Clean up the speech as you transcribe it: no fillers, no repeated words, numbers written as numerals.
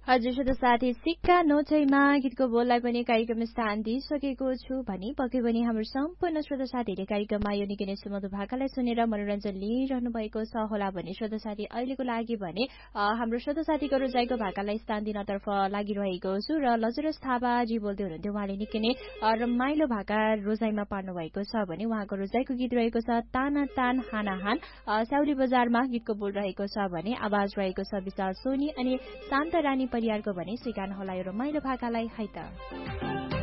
हजुर शुद्ध साथी सिक्का नोटैमा गीतको बोललाई पनि कार्यक्रम स्थान दिइसकेको छु भनी पक्कै पनि हाम्रो सम्पूर्ण श्रोता साथीहरूले कार्यक्रममा यो निकै नै सुमधुर भाकालाई सुनेर मनोरञ्जन लिइरहनु भएको छ होला भने श्रोता साथी अहिलेको लागि भने हाम्रो श्रोता साथीको रोजाइको भाकालाई स्थान दिनतर्फ लागिरहेको छु र लजरस थापाजी बोल्दै हुनुहुन्थ्यो उहाँले निकै नै रमाइलो भाका रोजाइमा पार्नु भएको छ भने उहाँको रोजाइको गीत रहेको छ ताना तान हाना हान स्याउली बजारमा गीतको बोल रहेको छ भने आवाज रहेको छ विशाल सोनी अनि शान्त रानी परियारको भने स्वीकार होला यो रमाइलो भाकालाई है त।